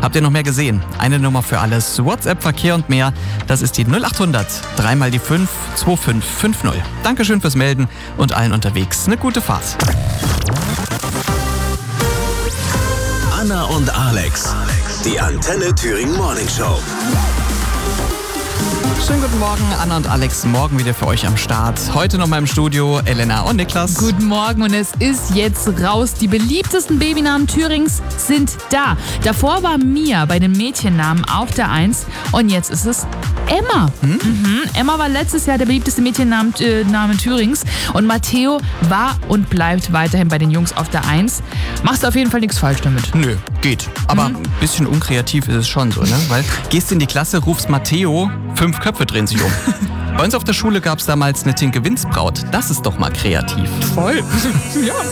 Habt ihr noch mehr gesehen? Eine Nummer für alles. WhatsApp, Verkehr und mehr. Das ist die 0800 3 mal die 5 2550. Dankeschön fürs Melden und allen unterwegs eine gute Fahrt. Anna und Alex, die Antenne Thüringen Morning Show. Schönen guten Morgen, Anna und Alex, morgen wieder für euch am Start. Heute noch mal im Studio Elena und Niklas. Guten Morgen und es ist jetzt raus. Die beliebtesten Babynamen Thürings sind da. Davor war Mia bei den Mädchennamen auf der 1 und jetzt ist es Emma. Emma war letztes Jahr der beliebteste Mädchenname Thürings und Matteo war und bleibt weiterhin bei den Jungs auf der 1. Machst du auf jeden Fall nichts falsch damit. Nö, geht. Aber ein bisschen unkreativ ist es schon so, ne? Weil gehst in die Klasse, rufst Matteo, 5 Köpfe drehen sich um. Bei uns auf der Schule gab es damals eine Tinke Winzbraut. Das ist doch mal kreativ. Voll. Ja.